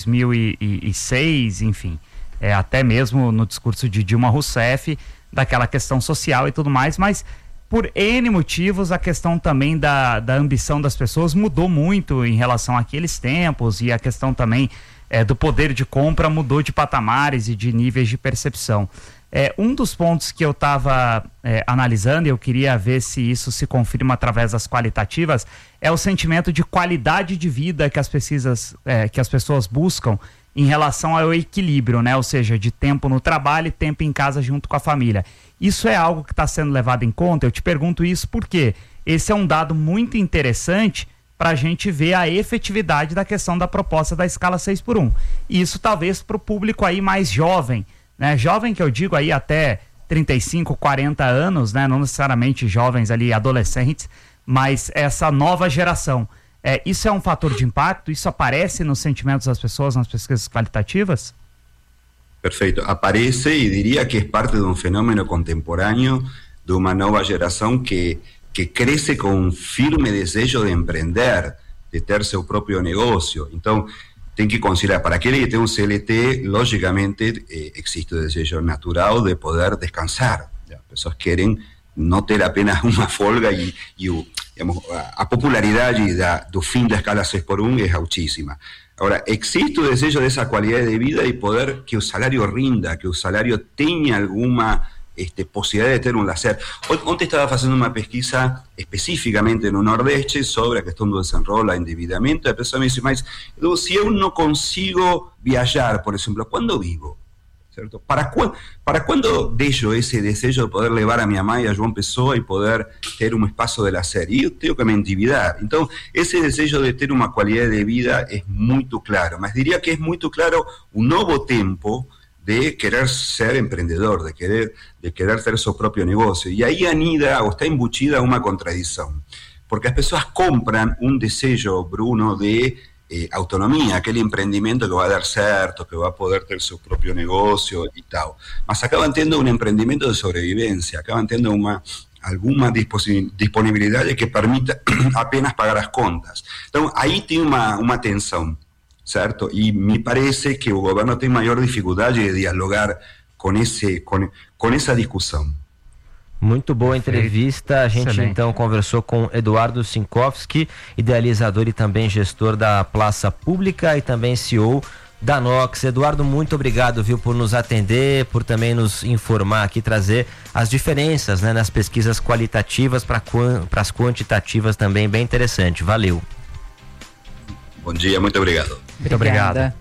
2006, enfim, até mesmo no discurso de Dilma Rousseff, daquela questão social e tudo mais, mas por N motivos a questão também da ambição das pessoas mudou muito em relação àqueles tempos, e a questão também do poder de compra mudou de patamares e de níveis de percepção. Um dos pontos que eu estava analisando, e eu queria ver se isso se confirma através das qualitativas, é o sentimento de qualidade de vida que as pessoas buscam em relação ao equilíbrio, né? Ou seja, de tempo no trabalho e tempo em casa junto com a família. Isso é algo que está sendo levado em conta? Eu te pergunto isso porque esse é um dado muito interessante para a gente ver a efetividade da questão da proposta da escala 6x1. E isso talvez para o público aí mais jovem, né? Jovem que eu digo aí até 35, 40 anos, né? Não necessariamente jovens ali, adolescentes, mas essa nova geração. Isso é um fator de impacto? Isso aparece nos sentimentos das pessoas, nas pesquisas qualitativas? Perfeito. Aparece e diria que é parte de um fenômeno contemporâneo de uma nova geração que cresce com um firme desejo de empreender, de ter seu próprio negócio. Então, tem que considerar, para aquele que tem um CLT, logicamente, existe o desejo natural de poder descansar. As pessoas querem não ter apenas uma folga e a popularidade do fim da escala 6x1 é altíssima. Agora, existe o desejo dessa qualidade de vida e poder que o salário rinda, que o salário tenha alguma possibilidade de ter um lazer. Ontem estava fazendo uma pesquisa especificamente no Nordeste sobre a questão do desenrolo, endividamento, e a pessoa me disse, mas se eu não consigo viajar, por exemplo, quando vivo? Certo? Para quando deixo esse desejo de poder levar a minha mãe a João Pessoa e poder ter um espaço de lazer? E eu tenho que me endividar. Então, esse desejo de ter uma qualidade de vida é muito claro, mas diria que é muito claro um novo tempo de querer ser empreendedor, de querer ter seu próprio negócio. E aí anida, ou está embutida uma contradição, porque as pessoas compram um desejo, Bruno, de autonomia, aquele empreendimento que vai dar certo, que vai poder ter seu próprio negócio e tal, mas acabam tendo um empreendimento de sobrevivência, acabam tendo alguma disponibilidade que permita apenas pagar as contas. Então, aí tem uma tensão, certo? E me parece que o governo tem maior dificuldade de dialogar com essa discussão. Muito boa entrevista. A gente Excelente. Então conversou com Eduardo Sinkovski, idealizador e também gestor da Praça Pública e também CEO da Nox. Eduardo, muito obrigado, viu, por nos atender, por também nos informar aqui, trazer as diferenças, né, nas pesquisas qualitativas para as quantitativas também, bem interessante. Valeu. Bom dia, muito obrigado. Muito obrigado.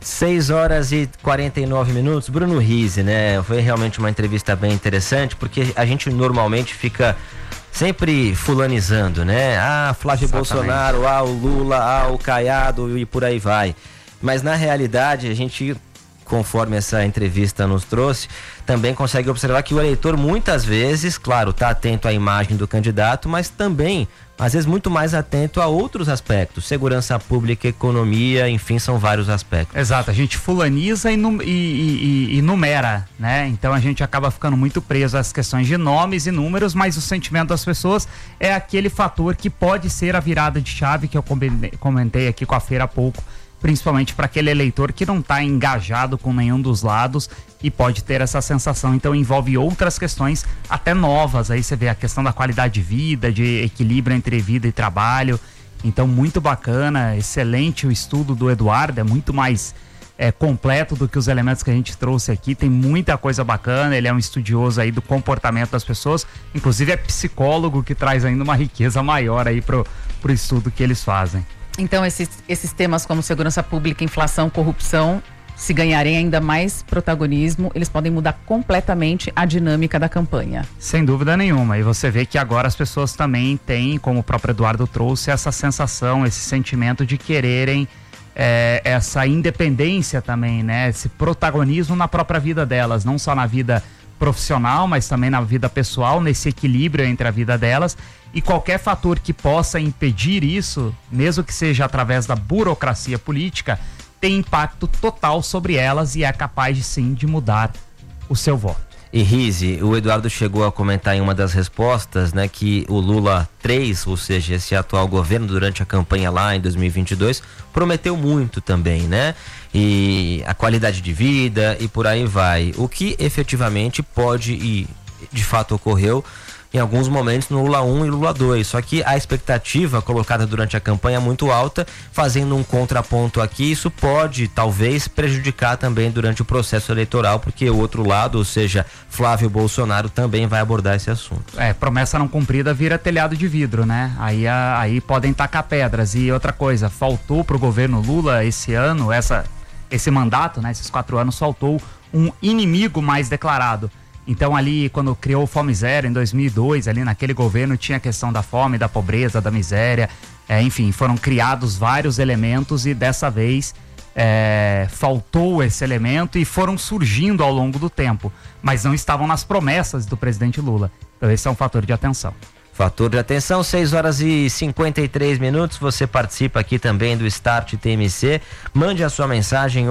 6h49. Bruno Rizzi, né? Foi realmente uma entrevista bem interessante, porque a gente normalmente fica sempre fulanizando, né? Flávio Bolsonaro, o Lula, o Caiado e por aí vai. Mas na realidade a gente, conforme essa entrevista nos trouxe, também consegue observar que o eleitor muitas vezes, claro, está atento à imagem do candidato, mas também, às vezes, muito mais atento a outros aspectos, segurança pública, economia, enfim, são vários aspectos. Exato, a gente fulaniza e numera, né? Então a gente acaba ficando muito preso às questões de nomes e números, mas o sentimento das pessoas é aquele fator que pode ser a virada de chave que eu comentei aqui com a Feira há pouco, principalmente para aquele eleitor que não está engajado com nenhum dos lados e pode ter essa sensação. Então envolve outras questões até novas, aí você vê a questão da qualidade de vida, de equilíbrio entre vida e trabalho. Então muito bacana, excelente o estudo do Eduardo, é muito mais completo do que os elementos que a gente trouxe aqui, tem muita coisa bacana, ele é um estudioso aí do comportamento das pessoas, inclusive é psicólogo, que traz ainda uma riqueza maior aí pro estudo que eles fazem. Então, esses temas como segurança pública, inflação, corrupção, se ganharem ainda mais protagonismo, eles podem mudar completamente a dinâmica da campanha. Sem dúvida nenhuma. E você vê que agora as pessoas também têm, como o próprio Eduardo trouxe, essa sensação, esse sentimento de quererem essa independência também, né? Esse protagonismo na própria vida delas, não só na vida profissional, mas também na vida pessoal, nesse equilíbrio entre a vida delas. E qualquer fator que possa impedir isso, mesmo que seja através da burocracia política, tem impacto total sobre elas e é capaz de sim de mudar o seu voto. E Rize, o Eduardo chegou a comentar em uma das respostas, né, que o Lula 3, ou seja, esse atual governo durante a campanha lá em 2022, prometeu muito também, né? E a qualidade de vida e por aí vai. O que efetivamente pode e de fato ocorreu em alguns momentos no Lula 1 e Lula 2, só que a expectativa colocada durante a campanha é muito alta, fazendo um contraponto aqui, isso pode talvez prejudicar também durante o processo eleitoral, porque o outro lado, ou seja, Flávio Bolsonaro, também vai abordar esse assunto. Promessa não cumprida vira telhado de vidro, né? Aí podem tacar pedras. E outra coisa, faltou pro governo Lula esse ano, esse mandato, né? Esses 4 anos, faltou um inimigo mais declarado. Então ali, quando criou o Fome Zero em 2002, ali naquele governo tinha a questão da fome, da pobreza, da miséria, enfim, foram criados vários elementos e dessa vez faltou esse elemento e foram surgindo ao longo do tempo, mas não estavam nas promessas do presidente Lula. Então esse é um fator de atenção. Fator de atenção, 6h53, você participa aqui também do Start TMC, mande a sua mensagem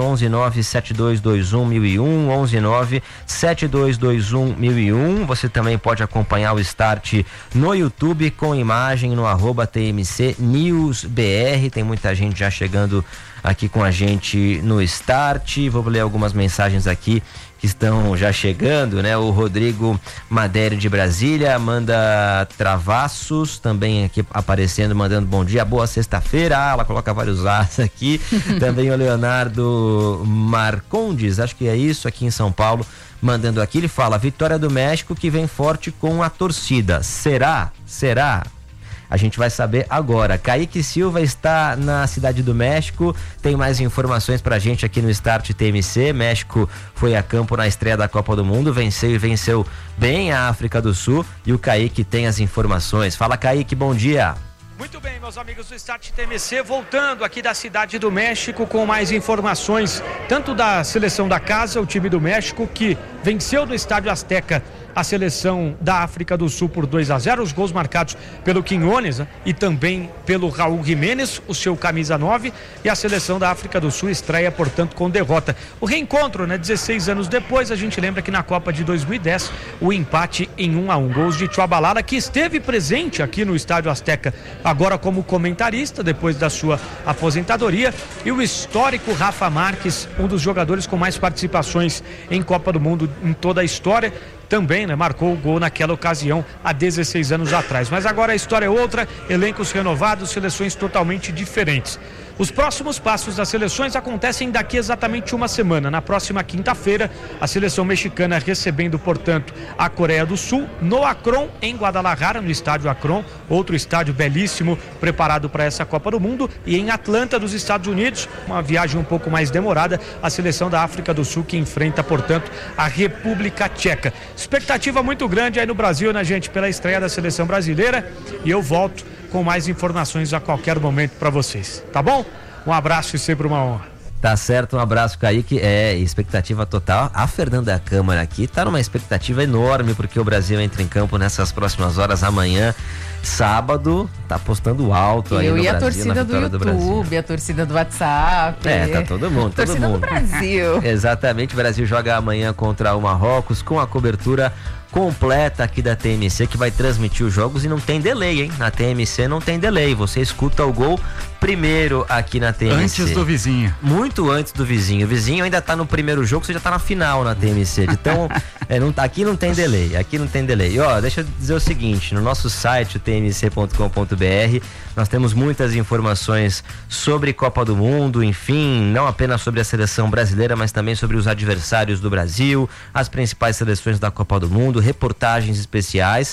11972211001, 11972211001, você também pode acompanhar o Start no YouTube com imagem no @TMC News BR, tem muita gente já chegando aqui com a gente no Start, vou ler algumas mensagens aqui que estão já chegando, né? O Rodrigo Maderi de Brasília manda travassos, também aqui aparecendo, mandando bom dia, boa sexta-feira, ela coloca vários as aqui, também o Leonardo Marcondes, acho que é isso, aqui em São Paulo, mandando aqui, ele fala, vitória do México que vem forte com a torcida, será? A gente vai saber agora. Kaique Silva está na Cidade do México, tem mais informações pra gente aqui no Start TMC. México foi a campo na estreia da Copa do Mundo, venceu bem a África do Sul e o Kaique tem as informações. Fala, Kaique, bom dia. Muito bem, meus amigos do Start TMC, voltando aqui da Cidade do México com mais informações, tanto da seleção da casa, o time do México, que venceu no Estádio Azteca a seleção da África do Sul por 2-0, os gols marcados pelo Quinones, né? E também pelo Raul Jiménez, o seu camisa 9, e a seleção da África do Sul estreia, portanto, com derrota. O reencontro, né? 16 anos depois, a gente lembra que na Copa de 2010, o empate em 1-1, gols de Tchabalala, que esteve presente aqui no Estádio Azteca, agora como comentarista, depois da sua aposentadoria, e o histórico Rafa Marques, um dos jogadores com mais participações em Copa do Mundo em toda a história, também, né, marcou o gol naquela ocasião há 16 anos atrás. Mas agora a história é outra, elencos renovados, seleções totalmente diferentes. Os próximos passos das seleções acontecem daqui exatamente uma semana. Na próxima quinta-feira, a seleção mexicana recebendo, portanto, a Coreia do Sul no Akron, em Guadalajara, no estádio Akron, outro estádio belíssimo preparado para essa Copa do Mundo, e em Atlanta, nos Estados Unidos, uma viagem um pouco mais demorada, a seleção da África do Sul que enfrenta, portanto, a República Tcheca. Expectativa muito grande aí no Brasil, né, gente, pela estreia da seleção brasileira, e eu volto com mais informações a qualquer momento para vocês, tá bom? Um abraço e sempre uma honra. Tá certo, um abraço, Kaique. Expectativa total. A Fernanda Câmara aqui tá numa expectativa enorme, porque o Brasil entra em campo nessas próximas horas, amanhã, sábado, tá postando alto aí no Brasil. E a torcida do YouTube, a torcida do WhatsApp. Tá todo mundo, todo torcida mundo. do Brasil. Exatamente, o Brasil joga amanhã contra o Marrocos, com a cobertura completa aqui da TMC, que vai transmitir os jogos, e não tem delay, hein? Na TMC não tem delay, você escuta o gol primeiro aqui na TMC. Antes do vizinho. Muito antes do vizinho. O vizinho ainda tá no primeiro jogo, você já tá na final na TMC. Então, aqui não tem delay, E ó, deixa eu dizer o seguinte, no nosso site, o tmc.com.br, nós temos muitas informações sobre Copa do Mundo, enfim, não apenas sobre a seleção brasileira, mas também sobre os adversários do Brasil, as principais seleções da Copa do Mundo, reportagens especiais,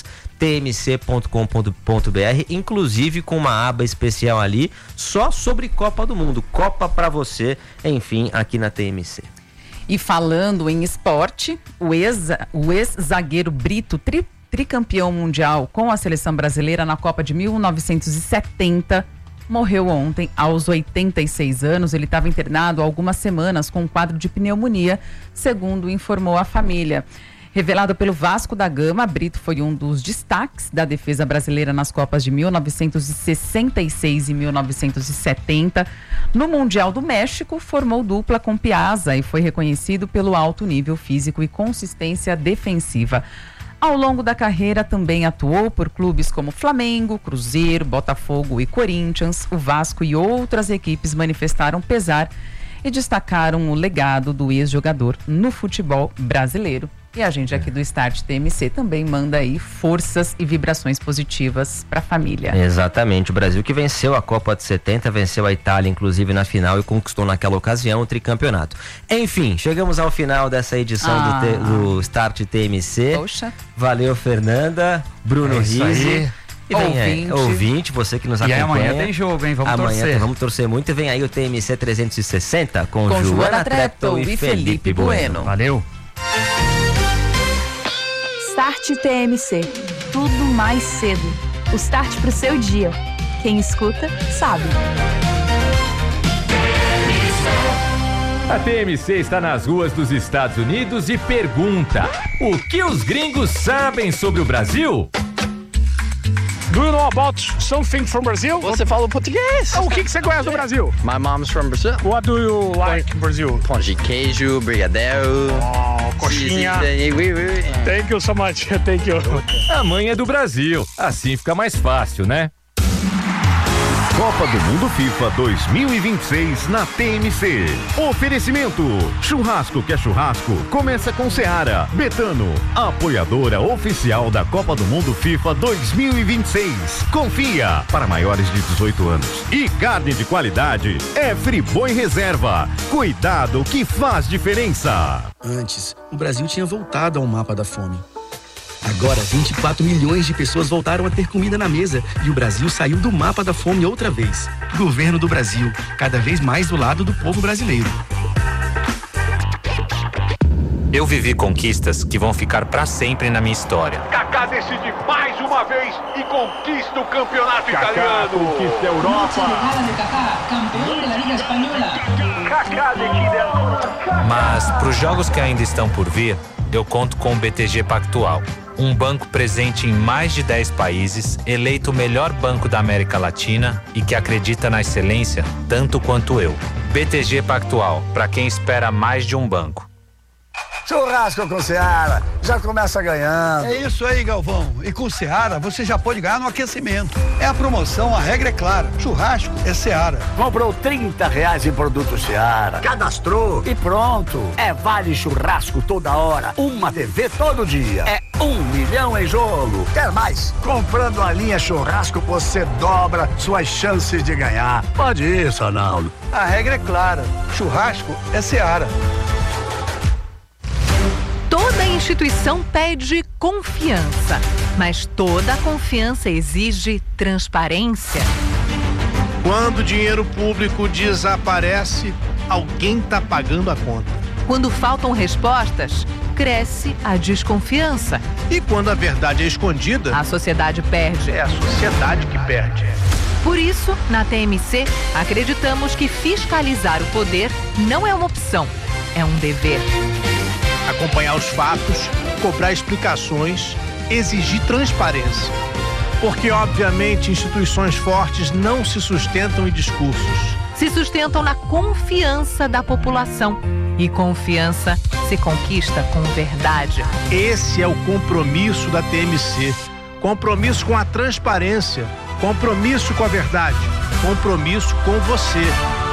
tmc.com.br, inclusive com uma aba especial ali só sobre Copa do Mundo, Copa pra você, enfim, aqui na TMC. E falando em esporte, o ex-zagueiro Brito, tricampeão mundial com a seleção brasileira na Copa de 1970, morreu ontem aos 86 anos. Ele estava internado há algumas semanas com um quadro de pneumonia, segundo informou a família. Revelado pelo Vasco da Gama, Brito foi um dos destaques da defesa brasileira nas Copas de 1966 e 1970. No Mundial do México, formou dupla com Piazza e foi reconhecido pelo alto nível físico e consistência defensiva. Ao longo da carreira, também atuou por clubes como Flamengo, Cruzeiro, Botafogo e Corinthians. O Vasco e outras equipes manifestaram pesar e destacaram o legado do ex-jogador no futebol brasileiro. E a gente aqui do Start TMC também manda aí forças e vibrações positivas para a família. Exatamente, o Brasil que venceu a Copa de 70, venceu a Itália inclusive na final e conquistou naquela ocasião o tricampeonato. Enfim, chegamos ao final dessa edição do Start TMC. Poxa. Valeu, Fernanda, Bruno Rizzi. E vem ouvinte, você que nos acompanha. E amanhã tem jogo, hein? Vamos torcer. Vamos torcer muito. E vem aí o TMC 360 com Joana Treptow e Felipe Bueno. Valeu. Start TMC. Tudo mais cedo. O start pro seu dia. Quem escuta, sabe. A TMC está nas ruas dos Estados Unidos e pergunta: o que os gringos sabem sobre o Brasil? Do you know about something from Brazil? Você fala português. O que você conhece do Brasil? My mom's from Brazil. What do you like in Brazil? Pão de queijo, brigadeiro. Coxinha. Thank you so much. Thank you. A mãe é do Brasil. Assim fica mais fácil, né? Copa do Mundo FIFA 2026 na TMC. Oferecimento: churrasco que é churrasco, começa com Seara. Betano, apoiadora oficial da Copa do Mundo FIFA 2026. Confia, para maiores de 18 anos. E carne de qualidade é Friboi Reserva. Cuidado que faz diferença. Antes, o Brasil tinha voltado ao mapa da fome. Agora, 24 milhões de pessoas voltaram a ter comida na mesa e o Brasil saiu do mapa da fome outra vez. Governo do Brasil, cada vez mais do lado do povo brasileiro. Eu vivi conquistas que vão ficar pra sempre na minha história. Kaká decide mais uma vez e conquista o campeonato italiano. Conquista a Europa. Mas pros jogos que ainda estão por vir, eu conto com o BTG Pactual. Um banco presente em mais de 10 países, eleito o melhor banco da América Latina e que acredita na excelência tanto quanto eu. BTG Pactual, para quem espera mais de um banco. Churrasco com Seara, já começa ganhando. É isso aí, Galvão. E com Seara, você já pode ganhar no aquecimento. É a promoção, a regra é clara. Churrasco é Seara. Comprou R$30 em produto Seara. Cadastrou e pronto. É vale churrasco toda hora. Uma TV todo dia. É 1 milhão em jogo. Quer mais? Comprando a linha churrasco, você dobra suas chances de ganhar. Pode ir, Sonaldo. A regra é clara. Churrasco é Seara. Toda instituição pede confiança, mas toda confiança exige transparência. Quando o dinheiro público desaparece, alguém está pagando a conta. Quando faltam respostas, cresce a desconfiança. E quando a verdade é escondida, a sociedade perde. É a sociedade que perde. Por isso, na TMC, acreditamos que fiscalizar o poder não é uma opção, é um dever. Acompanhar os fatos, cobrar explicações, exigir transparência. Porque, obviamente, instituições fortes não se sustentam em discursos. Se sustentam na confiança da população. E confiança se conquista com verdade. Esse é o compromisso da TMC. Compromisso com a transparência. Compromisso com a verdade. Compromisso com você.